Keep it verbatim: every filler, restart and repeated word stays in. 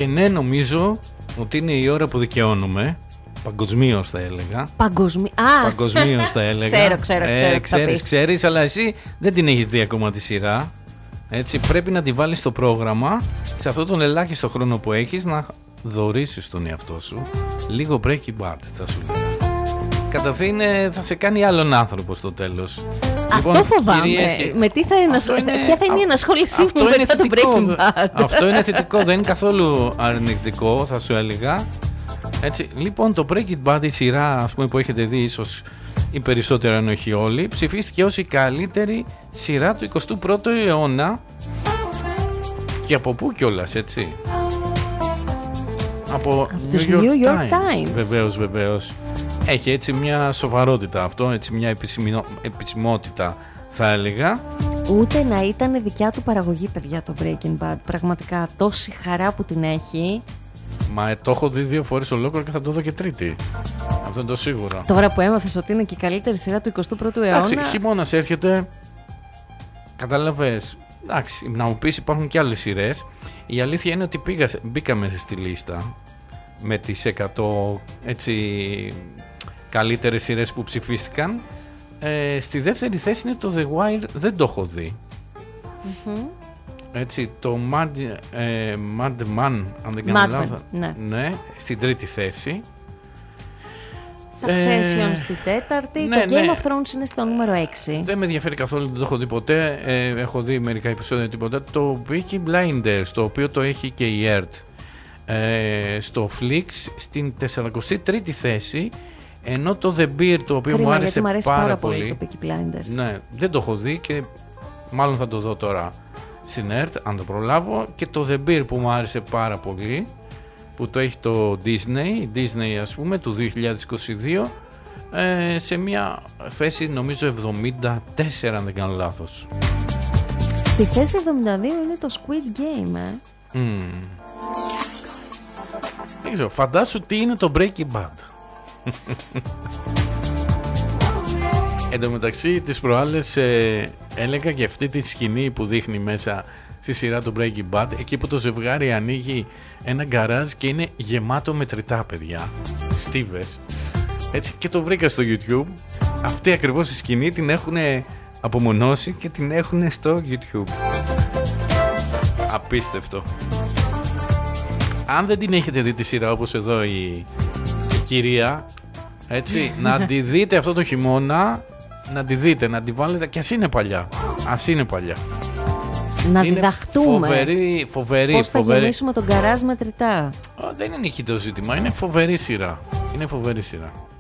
Και ναι, νομίζω ότι είναι η ώρα που δικαιώνουμε. Παγκοσμίως θα έλεγα. Παγκοσμί... Παγκοσμίως θα έλεγα. Ξέρω, ξέρω, ξέρω. Ε, ξέρεις, ξέρεις, αλλά εσύ δεν την έχεις δει ακόμα τη σειρά. Έτσι, πρέπει να τη βάλεις στο πρόγραμμα, σε αυτόν τον ελάχιστο χρόνο που έχεις, να δωρήσεις τον εαυτό σου λίγο Breaking Bad, θα σου λέω. Καταρχήν θα σε κάνει άλλον άνθρωπο στο τέλος. Αυτό λοιπόν, φοβάμαι. Και... Με τι θα ενασ... είναι... Ποια θα είναι η ενασχόλησή μου μετά το Breaking Bad. Αυτό είναι θετικό, δεν είναι καθόλου αρνητικό, θα σου έλεγα. Έτσι, λοιπόν, το Breaking Bad, η σειρά, ας πούμε, που έχετε δει, ίσως οι περισσότεροι αν όχι όλοι, ψηφίστηκε ως η καλύτερη σειρά του εικοστού πρώτου αιώνα. Και από πού κιόλας, έτσι? Από New York, New York Times. Βεβαίως, βεβαίως. Έχει έτσι μια σοβαρότητα αυτό, έτσι μια επισημινο... επισημότητα θα έλεγα. Ούτε να ήταν δικιά του παραγωγή, παιδιά, το Breaking Bad. Πραγματικά τόση χαρά που την έχει. Μα το έχω δει δύο φορές ολόκληρο και θα το δω και τρίτη. Αυτό είναι το σίγουρο. Τώρα που έμαθες ότι είναι και η καλύτερη σειρά του εικοστού πρώτου αιώνα. Εντάξει, χειμώνας έρχεται. Καταλαβες. Εντάξει, να μου πεις, υπάρχουν και άλλες σειρές. Η αλήθεια είναι ότι πήγα, μπήκαμε στη λίστα με τις εκατό έτσι, καλύτερες σειρές που ψηφίστηκαν. Ε, στη δεύτερη θέση είναι το The Wire, δεν το έχω δει. Mm-hmm. Έτσι, το Mad, ε, Mad Man, αν δεν κάνω λάθος, ναι. ναι, στην τρίτη θέση. Succession ε, στη τέταρτη, ναι, το Game ναι. of Thrones είναι στο νούμερο έξι. Δεν με ενδιαφέρει καθόλου, δεν το έχω δει ποτέ, ε, έχω δει μερικά επεισόδια τίποτα. Το Peaky Blinders, το οποίο το έχει και η ι αρ τι ε, στο Flix, στην σαράντα τρίτη θέση, ενώ το The Bear, το οποίο Κρίμα, μου άρεσε, μου αρέσει πάρα, πάρα πολύ, πολύ το Peaky Blinders. Ναι, δεν το έχω δει και μάλλον θα το δω τώρα στην ι αρ τι, αν το προλάβω. Και το The Bear που μου άρεσε πάρα πολύ, που το έχει το Disney, Disney ας πούμε, του δύο χιλιάδες είκοσι δύο, ε, σε μια θέση νομίζω εβδομήντα τέσσερα, αν δεν κάνω λάθος. Στη θέση εβδομήντα δύο είναι το Squid Game, ε. Mm. Δεν ξέρω, φαντάσου τι είναι το Breaking Bad. Εν τω μεταξύ, τις προάλλες ε, έλεγα και αυτή τη σκηνή που δείχνει μέσα στη σειρά του Breaking Bad, εκεί που το ζευγάρι ανοίγει ένα γκαράζ και είναι γεμάτο μετρητά, παιδιά, στίβες, έτσι, και το βρήκα στο YouTube. Αυτή ακριβώς η σκηνή την έχουν απομονώσει και την έχουν στο YouTube. Απίστευτο. Αν δεν την έχετε δει τη σειρά όπως εδώ η, η κυρία, έτσι, να τη δείτε αυτό το χειμώνα, να τη δείτε, να τη βάλετε, και ας είναι παλιά, ας είναι παλιά. Να είναι διδαχτούμε φοβερή, φοβερή, πώς θα φοβερή. γεμίσουμε τον γκαράζ μετρητά. Δεν είναι εκεί το ζήτημα, είναι φοβερή σειρά. Είναι φοβερή σειρά.